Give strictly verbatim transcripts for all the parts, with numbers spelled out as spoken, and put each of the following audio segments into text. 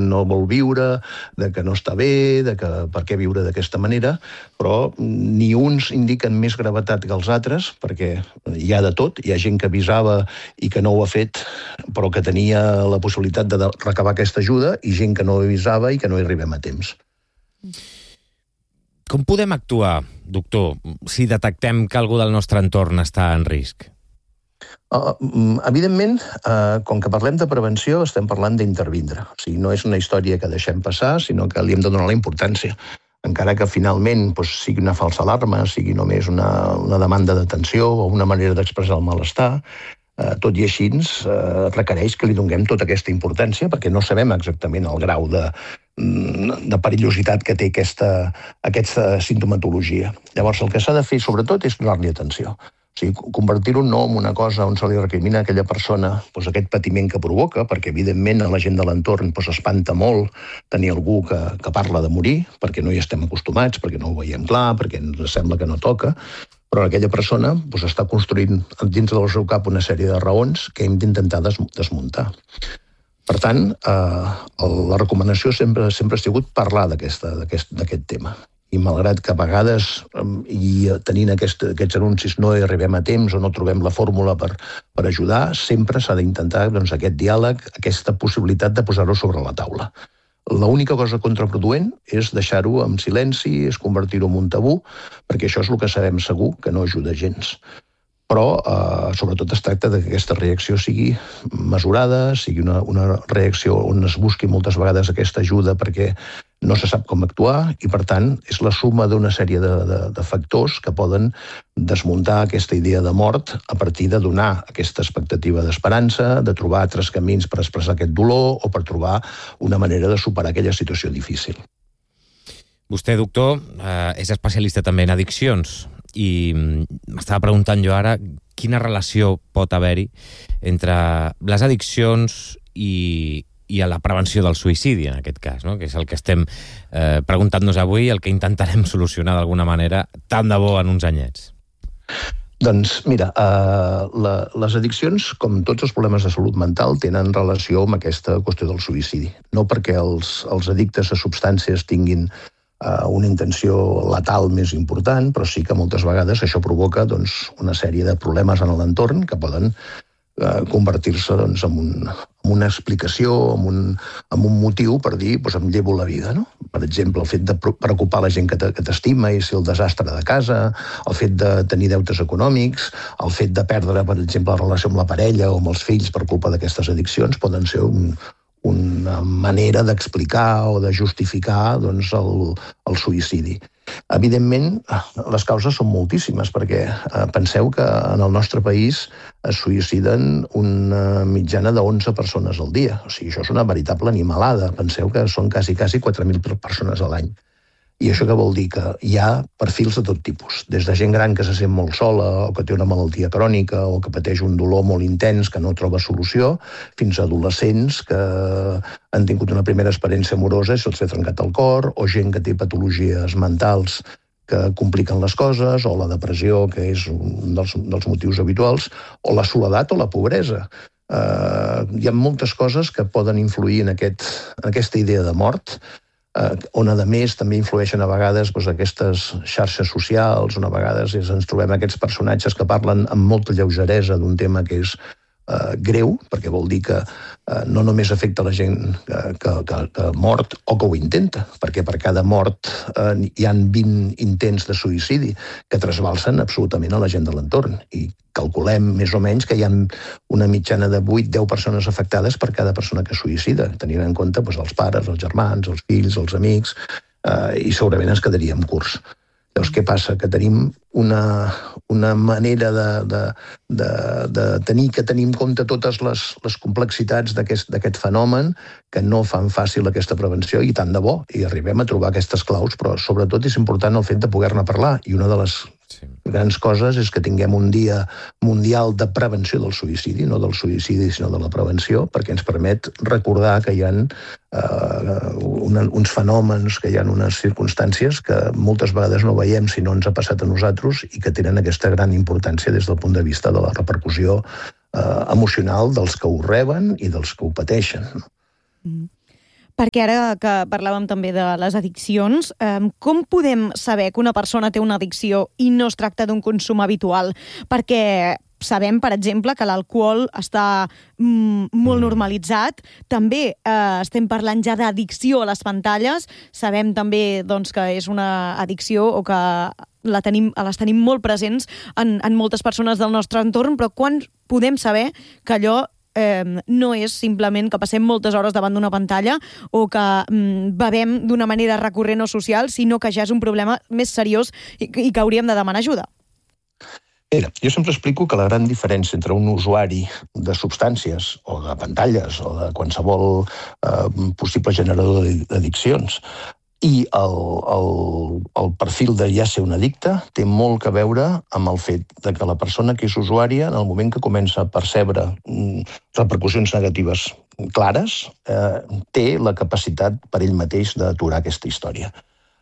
no vol viure, de que no està bé, de que per què viure d'aquesta manera, però ni uns indiquen més gravetat que els altres, perquè hi ha de tot, hi ha gent que avisava i que no ho ha fet, però que tenia la possibilitat de recabar aquesta ajuda, i gent que no avisava i que no hi arribem a temps. Com podem actuar, doctor, si detectem que algú del nostre entorn està en risc? Uh, evidentment, uh, com que parlem de prevenció, estem parlant d'intervindre. O sigui, no és una història que deixem passar, sinó que li hem de donar la importància. Encara que finalment doncs, sigui una falsa alarma, sigui només una, una demanda d'atenció o una manera d'expressar el malestar, uh, tot i així uh, requereix que li donem tota aquesta importància, perquè no sabem exactament el grau de, de perillositat que té aquesta, aquesta sintomatologia. Llavors, el que s'ha de fer, sobretot, és donar-li atenció. O sigui, convertir-ho no en una cosa on se li recrimina a aquella persona doncs, aquest patiment que provoca, perquè, evidentment, a la gent de l'entorn doncs, espanta molt tenir algú que, que parla de morir, perquè no hi estem acostumats, perquè no ho veiem clar, perquè ens sembla que no toca, però aquella persona doncs, està construint dins del seu cap una sèrie de raons que hem d'intentar des desmuntar. Per tant, eh, la recomanació sempre, sempre ha sigut parlar d'aquest tema. I malgrat que a vegades, i tenint aquest, aquests anuncis, no hi arribem a temps o no trobem la fórmula per, per ajudar, sempre s'ha d'intentar doncs, aquest diàleg, aquesta possibilitat de posar-ho sobre la taula. L'única cosa contraproduent és deixar-ho en silenci, és convertir-ho en un tabú, perquè això és el que sabem segur que no ajuda gens. Però, eh, sobretot, es tracta que aquesta reacció sigui mesurada, sigui una, una reacció on es busqui moltes vegades aquesta ajuda perquè no se sap com actuar i, per tant, és la suma d'una sèrie de, de, de factors que poden desmuntar aquesta idea de mort a partir de donar aquesta expectativa d'esperança, de trobar altres camins per expressar aquest dolor o per trobar una manera de superar aquella situació difícil. Vostè, doctor, eh, és especialista també en addiccions i m'estava preguntant jo ara quina relació pot haver-hi entre les addiccions i, i a la prevenció del suïcidi, en aquest cas, no? Que és el que estem eh, preguntant-nos avui, el que intentarem solucionar d'alguna manera, tant de bo en uns anyets. Doncs mira, eh, la, les addiccions, com tots els problemes de salut mental, tenen relació amb aquesta qüestió del suïcidi. No perquè els, els addictes a substàncies tinguin eh, una intenció letal més important, però sí que moltes vegades això provoca doncs, una sèrie de problemes en l'entorn que poden eh, convertir-se doncs, en, un, en una explicació, en un, en un motiu per dir doncs, em llevo la vida. No? Per exemple, el fet de preocupar la gent que t'estima i ser el desastre de casa, el fet de tenir deutes econòmics, el fet de perdre, per exemple, la relació amb la parella o amb els fills per culpa d'aquestes addiccions poden ser un, una manera d'explicar o de justificar doncs, el, el suïcidi. Evidentment, les causes són moltíssimes, perquè eh, penseu que en el nostre país es suïciden una mitjana de onze persones al dia. O sigui, això és una veritable animalada. Penseu que són quasi, quasi quatre mil persones a l'any. I això què vol dir? Que hi ha perfils de tot tipus. Des de gent gran que se sent molt sola o que té una malaltia crònica o que pateix un dolor molt intens que no troba solució, fins a adolescents que han tingut una primera experiència amorosa i se'ls ha trencat el cor, o gent que té patologies mentals que compliquen les coses, o la depressió, que és un dels, dels motius habituals, o la soledat o la pobresa. Uh, hi ha moltes coses que poden influir en, aquest, en aquesta idea de mort, Uh, on a més també influeixen a vegades doncs, aquestes xarxes socials, on a vegades és, ens trobem aquests personatges que parlen amb molta lleugeresa d'un tema que és uh, greu, perquè vol dir que uh, no només afecta la gent que, que, que, que mort o que ho intenta, perquè per cada mort uh, hi ha vint intents de suïcidi que trasbalsen absolutament a la gent de l'entorn, i calculem més o menys que hi ha una mitjana de vuit a deu persones afectades per cada persona que suïcida, tenint en compte doncs, els pares, els germans, els fills, els amics, eh, i segurament ens quedaríem curts. Llavors, què passa? Que tenim una, una manera de, de, de, de tenir que tenir en compte totes les, les complexitats d'aquest fenomen que no fan fàcil aquesta prevenció, i tant de bo, i arribem a trobar aquestes claus, però sobretot és important el fet de poder-ne parlar, i una de les sí. grans coses és que tinguem un dia mundial de prevenció del suïcidi, no del suïcidi sinó de la prevenció, perquè ens permet recordar que hi ha eh, una, uns fenòmens, que hi ha unes circumstàncies que moltes vegades no veiem si no ens ha passat a nosaltres i que tenen aquesta gran importància des del punt de vista de la repercussió eh, emocional dels que ho reben i dels que ho pateixen. Mm. Perquè ara que parlàvem també de les addiccions, eh, com podem saber que una persona té una addicció i no es tracta d'un consum habitual? Perquè sabem, per exemple, que l'alcohol està mm, molt normalitzat. També eh, estem parlant ja d'addicció a les pantalles. Sabem també doncs, que és una addicció o que la tenim, les tenim molt presents en, en moltes persones del nostre entorn, però quan podem saber que allò eh, no és simplement que passem moltes hores davant d'una pantalla o que mm, bevem d'una manera recurrent o social, sinó que ja és un problema més seriós i, i que hauríem de demanar ajuda? Mira, jo sempre explico que la gran diferència entre un usuari de substàncies o de pantalles o de qualsevol eh, possible generador d'addiccions i el, el, el perfil de ja ser un addicte té molt que veure amb el fet de que la persona que és usuària, en el moment que comença a percebre mm, repercussions negatives clares, eh, té la capacitat per ell mateix d'aturar aquesta història.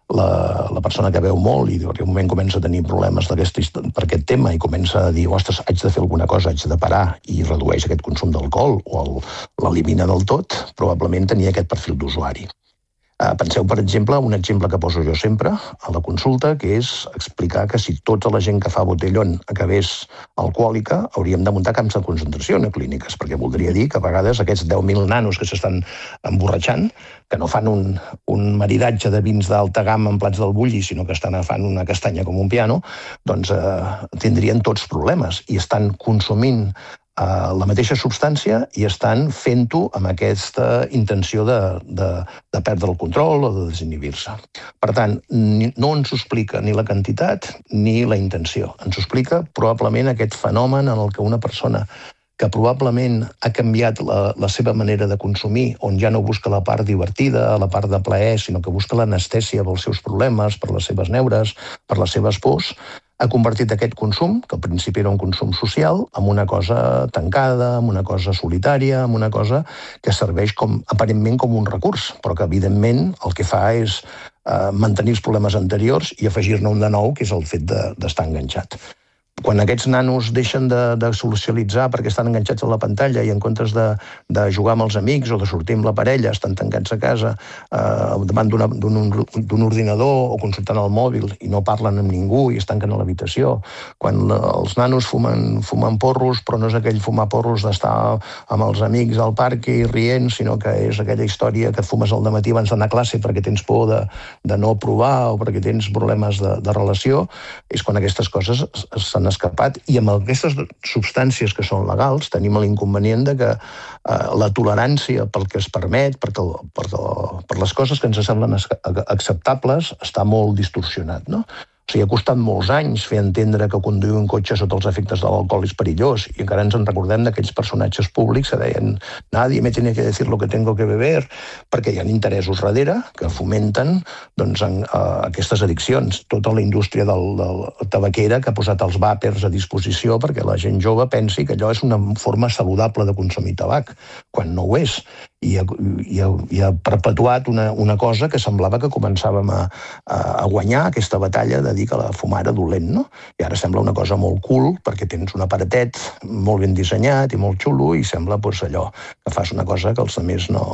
La, la persona que veu molt i en un moment comença a tenir problemes per aquest tema i comença a dir, ostres, haig de fer alguna cosa, haig de parar, i redueix aquest consum d'alcohol o l'elimina del tot, probablement tenia aquest perfil d'usuari. Uh, penseu, per exemple, un exemple que poso jo sempre a la consulta, que és explicar que si tota la gent que fa botellón acabés alcohòlica, hauríem de muntar camps de concentració en clíniques, perquè voldria dir que a vegades aquests deu mil nanos que s'estan emborratxant, que no fan un, un maridatge de vins d'alta gamma en plats del bulli, sinó que estan agafant una castanya com un piano, doncs eh, tindrien tots problemes i estan consumint la mateixa substància i estan fent-ho amb aquesta intenció de, de, de perdre el control o de desinhibir-se. Per tant, no ens ho explica ni la quantitat ni la intenció. Ens ho explica probablement aquest fenomen en el que una persona que probablement ha canviat la, la seva manera de consumir, on ja no busca la part divertida, la part de plaer, sinó que busca l'anestèsia pels seus problemes, per les seves neures, per les seves pors, ha convertit aquest consum, que al principi era un consum social, en una cosa tancada, en una cosa solitària, en una cosa que serveix com, aparentment com un recurs, però que evidentment el que fa és eh, mantenir els problemes anteriors i afegir-ne un de nou, que és el fet d'estar enganxat. Quan aquests nanos deixen de, de socialitzar perquè estan enganxats a la pantalla i en comptes de, de jugar amb els amics o de sortir amb la parella, estan tancats a casa eh, davant d'un ordinador o consultant el mòbil i no parlen amb ningú i es tanquen a l'habitació. Quan la, els nanos fumen, fumen porros, però no és aquell fumar porros d'estar amb els amics al parc i rient, sinó que és aquella història que fumes al dematí abans d'anar a classe perquè tens por de, de no provar o perquè tens problemes de, de relació, és quan aquestes coses s'han escapat. I amb aquestes substàncies que són legals tenim l'inconvenient de que eh, la tolerància pel que es permet, perquè, perquè, per les coses que ens semblen acceptables, està molt distorsionat, no? O sigui, ha costat molts anys fer entendre que conduir un cotxe sota els efectes de l'alcohol és perillós i encara ens en recordem d'aquells personatges públics que deien nadie me tiene que decir lo que tengo que beber, perquè hi ha interessos darrere que fomenten doncs, en, uh, aquestes addiccions. Tota la indústria del, del tabaquera que ha posat els vàpers a disposició perquè la gent jove pensi que allò és una forma saludable de consumir tabac, quan no ho és. I ha, i ha, i ha perpetuat una, una cosa que semblava que començàvem a, a guanyar aquesta batalla de dir que la fumar era dolent, no? I ara sembla una cosa molt cool perquè tens un aparatet molt ben dissenyat i molt xulo i sembla pues, allò que fas una cosa que els altres no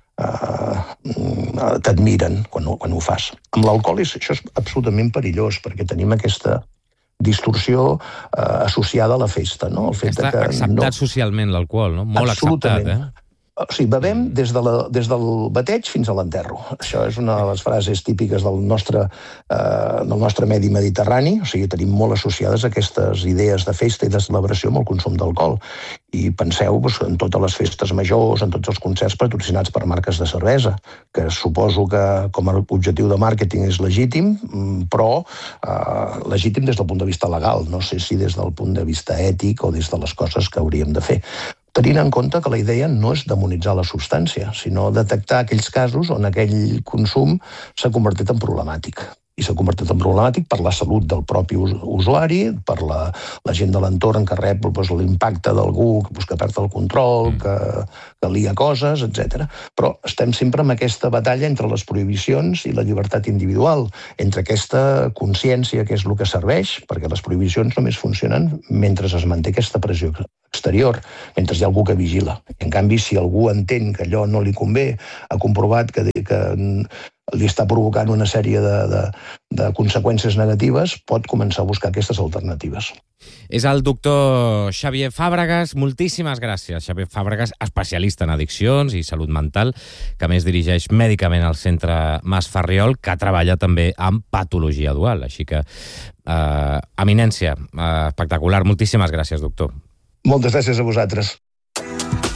uh, t'admiren quan, quan ho fas. Amb l'alcohol això és absolutament perillós perquè tenim aquesta distorsió uh, associada a la festa, no? El fet Està de que acceptat no... socialment l'alcohol, no? Molt acceptat, eh? O sigui, bevem des, de la, des del bateig fins a l'enterro. Això és una de les frases típiques del nostre, eh, del nostre medi mediterrani. O sigui, tenim molt associades aquestes idees de festa i de celebració amb el consum d'alcohol. I penseu doncs, en totes les festes majors, en tots els concerts patrocinats per marques de cervesa, que suposo que com a objectiu de màrqueting és legítim, però eh, legítim des del punt de vista legal. No sé si des del punt de vista ètic o des de les coses que hauríem de fer. Tenint en compte que la idea no és demonitzar la substància, sinó detectar aquells casos on aquell consum s'ha convertit en problemàtic. I s'ha convertit en problemàtic per la salut del propi usuari, per la, la gent de l'entorn que rep doncs, l'impacte d'algú doncs, que perd el control, que, que lia coses, etcètera. Però estem sempre amb aquesta batalla entre les prohibicions i la llibertat individual, entre aquesta consciència que és el que serveix, perquè les prohibicions només funcionen mentre es manté aquesta pressió exterior, mentre hi ha algú que vigila. En canvi, si algú entén que allò no li convé, ha comprovat que, que li està provocant una sèrie de, de, de conseqüències negatives, pot començar a buscar aquestes alternatives. És el doctor Xavier Fàbregas. Moltíssimes gràcies, Xavier Fàbregas, especialista en addiccions i salut mental, que a més dirigeix mèdicament al Centre Mas Ferriol, que treballa també amb patologia dual. Així que, eh, eminència, eh, espectacular. Moltíssimes gràcies, doctor. Moltes gràcies a vosaltres.